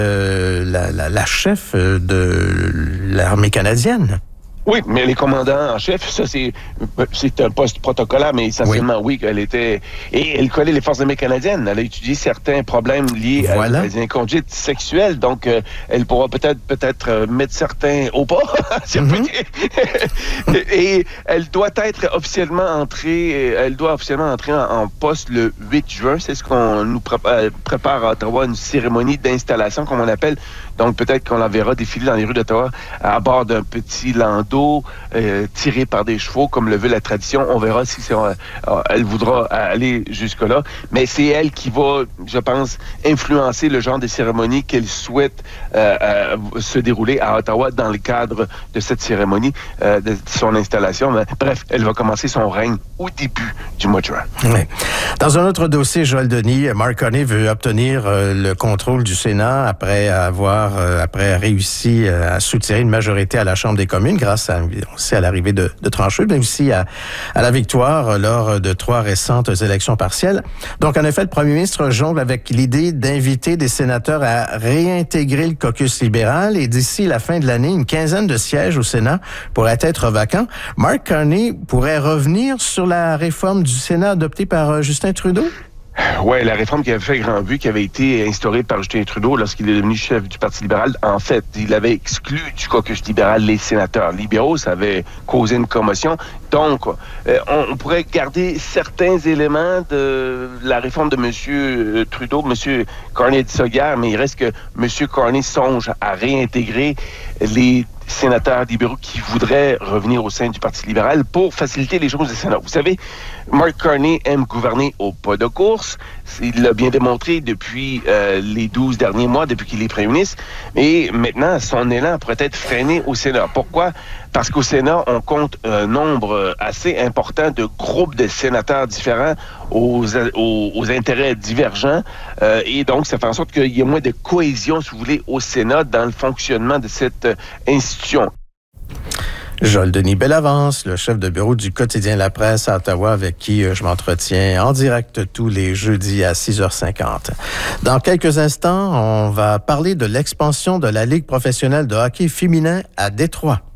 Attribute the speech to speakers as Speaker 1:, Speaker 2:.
Speaker 1: la chef de l'armée canadienne.
Speaker 2: Oui, mais les commandants en chef, ça c'est un poste protocolaire, mais essentiellement oui, qu'elle était... Et elle connaît les forces armées canadiennes. Elle a étudié certains problèmes liés à des inconduites sexuelles, donc elle pourra peut-être mettre certains au pas, si on peut dire. Et elle doit officiellement entrer en poste le 8 juin. C'est ce qu'on nous prépare à Ottawa, une cérémonie d'installation, comme on appelle. Donc peut-être qu'on la verra défiler dans les rues d'Ottawa à bord d'un petit landau tiré par des chevaux, comme le veut la tradition. On verra si elle voudra aller jusque-là. Mais c'est elle qui va, je pense, influencer le genre de cérémonie qu'elle souhaite se dérouler à Ottawa dans le cadre de cette cérémonie, de son installation. Mais, bref, elle va commencer son règne au début du mois de juin.
Speaker 1: Oui. Dans un autre dossier, Joël Denis, Mark Carney veut obtenir le contrôle du Sénat après avoir réussi à soutirer une majorité à la Chambre des communes grâce à l'arrivée de Tronchet, mais aussi à la victoire lors de 3 récentes élections partielles. Donc, en effet, le premier ministre jongle avec l'idée d'inviter des sénateurs à réintégrer le caucus libéral et d'ici la fin de l'année, une quinzaine de sièges au Sénat pourraient être vacants. Mark Carney pourrait revenir sur la réforme du Sénat adoptée par Justin Trudeau?
Speaker 2: Oui, la réforme qui avait fait grand but, qui avait été instaurée par Justin Trudeau lorsqu'il est devenu chef du Parti libéral. En fait, il avait exclu du caucus libéral les sénateurs libéraux. Ça avait causé une commotion. Donc, on pourrait garder certains éléments de la réforme de M. Trudeau. M. Carney dit ça hier, mais il reste que M. Carney songe à réintégrer les sénateurs libéraux qui voudraient revenir au sein du Parti libéral pour faciliter les choses du Sénat. Vous savez, Mark Carney aime gouverner au pas de course. Il l'a bien démontré depuis les 12 derniers mois, depuis qu'il est premier ministre. Et maintenant, son élan pourrait être freiné au Sénat. Pourquoi? Parce qu'au Sénat, on compte un nombre assez important de groupes de sénateurs différents aux intérêts divergents. Et donc, ça fait en sorte qu'il y ait moins de cohésion, si vous voulez, au Sénat dans le fonctionnement de cette institution.
Speaker 1: Joël Denis Bellavance, le chef de bureau du quotidien La Presse à Ottawa, avec qui je m'entretiens en direct tous les jeudis à 6h50. Dans quelques instants, on va parler de l'expansion de la Ligue professionnelle de hockey féminin à Détroit.